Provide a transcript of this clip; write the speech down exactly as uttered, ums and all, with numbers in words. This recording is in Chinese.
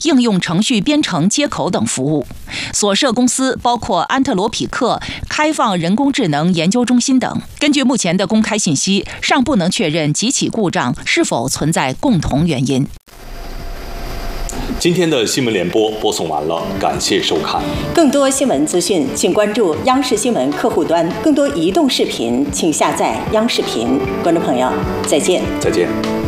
应用程序编程接口等服务。所涉公司包括安特罗匹克开放人工智能研究中心等。根据目前的公开信息，尚不能确认几起故障是否存在共同原因。 今天的新闻联播播送完了，感谢收看。 更多新闻资讯，请关注央视新闻客户端。更多移动视频，请下载央视频。观众朋友，再见。 再见。